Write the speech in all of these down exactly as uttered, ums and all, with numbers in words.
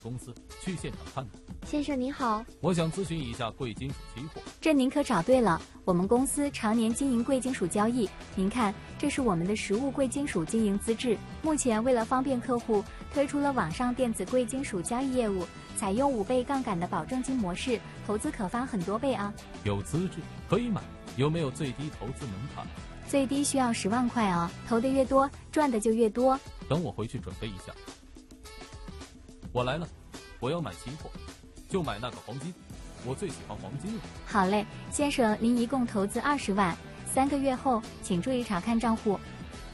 公司去现场看看。 先生您好， 我想咨询一下贵金属期货。 这您可找对了，我们公司常年经营贵金属交易。您看，这是我们的实物贵金属经营资质。目前为了方便客户，推出了网上电子贵金属交易业务，采用五倍杠杆的保证金模式，投资可翻很多倍啊。 有资质可以买，有没有最低投资门槛？ 最低需要十万块啊，投的越多，赚的就越多。 等我回去准备一下。我来了，我要买期货，就买那个黄金，我最喜欢黄金了。 好嘞，先生，您一共投资二十万，三个月后请注意查看账户。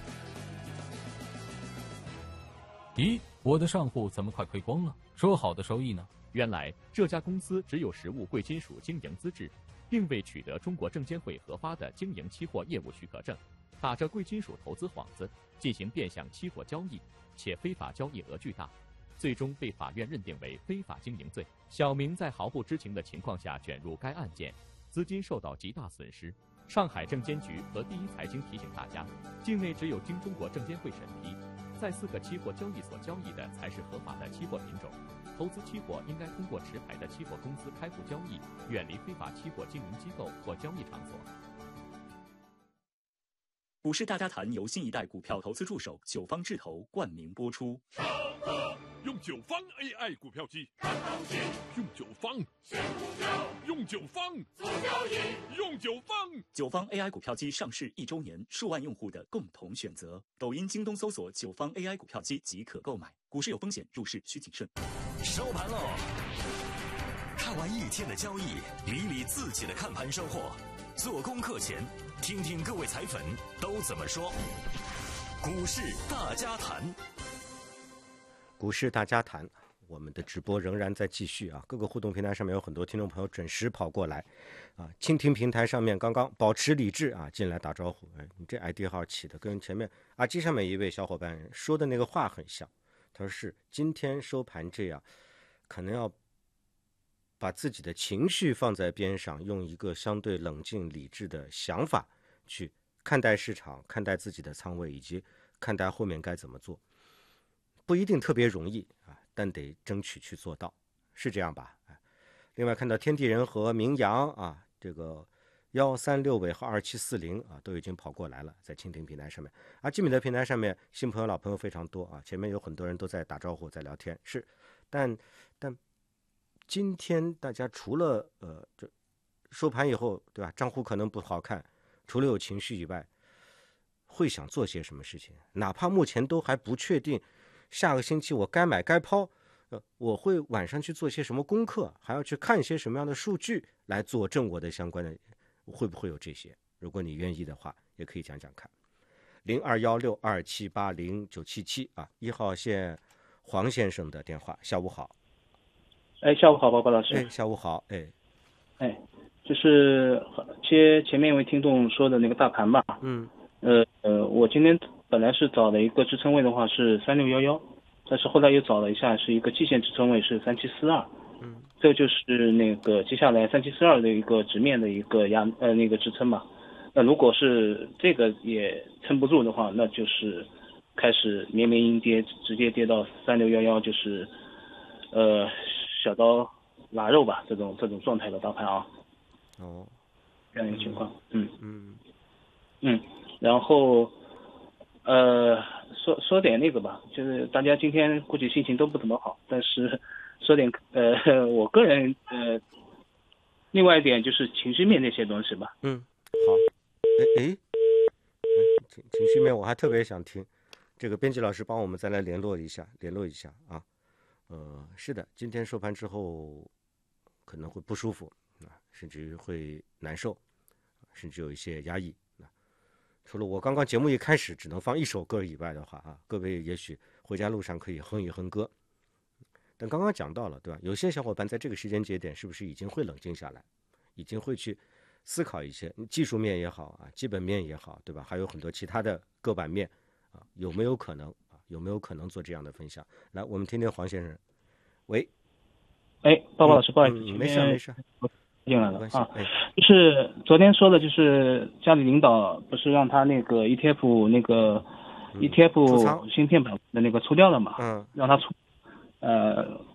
咦，我的账户怎么快亏光了？说好的收益呢？ 原来这家公司只有实物贵金属经营资质，并未取得中国证监会核发的经营期货业务许可证，打着贵金属投资幌子进行变相期货交易，且非法交易额巨大，最终被法院认定为非法经营罪。小明在毫不知情的情况下卷入该案件，资金受到极大损失。上海证监局和第一财经提醒大家，境内只有经中国证监会审批，在四个期货交易所交易的才是合法的期货品种。投资期货应该通过持牌的期货公司开户交易，远离非法期货经营机构或交易场所。 股市大家谈由新一代股票投资助手九方智投冠名播出。 用九方 A I 股票机，用九方选股票，用九方做交易，用九方。 九方 A I 股票机上市一周年，数万用户的共同选择。抖音、京东搜索九方 A I 股票机即可购买。股市有风险，入市需谨慎。 收盘喽！看完一天的交易，理理自己的看盘收获。做功课前，听听各位财粉都怎么说。股市大家谈。 股市大家谈，我们的直播仍然在继续啊！各个互动平台上面有很多听众朋友准时跑过来啊！蜻蜓平台上面刚刚保持理智啊，进来打招呼。哎，你这 I D 号起的跟前面阿基上面一位小伙伴说的那个话很像。他说是今天收盘这样，可能要把自己的情绪放在边上，用一个相对冷静理智的想法去看待市场，看待自己的仓位，以及看待后面该怎么做。不一定特别容易啊，但得争取去做到，是这样吧？另外看到天地人和明阳啊，这个幺三六尾和二七四零啊，都已经跑过来了，在蜻蜓平台上面啊，基米的平台上面新朋友老朋友非常多啊，前面有很多人都在打招呼，在聊天，是，但但今天大家除了呃这收盘以后对吧，账户可能不好看，除了有情绪以外，会想做些什么事情？哪怕目前都还不确定。下个星期我该买该抛，呃，我会晚上去做些什么功课，还要去看一些什么样的数据来佐证我的相关的，会不会有这些？如果你愿意的话，也可以讲讲看。零二幺六二七八零九七七啊，一号线黄先生的电话，下午好。 哎，下午好，包包老师。 哎，下午好，哎， 哎，就是接前面一位听众说的那个大盘吧， 嗯， 呃呃，我今天。本来是找了一个支撑位的话是三六幺幺，但是后来又找了一下是一个季线支撑位是三七四二， 嗯， 这就是那个接下来三七四二的一个直面的一个压呃那个支撑嘛。那如果是这个也撑不住的话，那就是开始绵绵阴跌，直接跌到三六幺幺，就是呃小刀拉肉吧，这种这种状态的大盘啊。 哦， 这样一个情况，嗯嗯嗯，然后。呃，说说点那个吧，就是大家今天估计心情都不怎么好，但是说点呃，我个人呃，另外一点就是情绪面那些东西吧。 嗯，好，哎哎，情情绪面我还特别想听，这个编辑老师帮我们再来联络一下，联络一下啊。呃，是的，今天收盘之后可能会不舒服啊，甚至会难受，甚至有一些压抑。除了我刚刚节目一开始只能放一首歌以外的话啊，各位也许回家路上可以哼一哼歌。但刚刚讲到了，对吧？有些小伙伴在这个时间节点是不是已经会冷静下来，已经会去思考一些技术面也好啊，基本面也好，对吧？还有很多其他的各板面啊，有没有可能啊？有没有可能做这样的分享？来，我们听听黄先生。喂， 哎，包包老师，不好意思， 嗯、没事没事。 进来了啊， 哎、 就是昨天说的，就是家里领导不是让他那个 E T F 那个、嗯、E T F 芯片板的那个出掉了嘛， 嗯， 让他出，呃，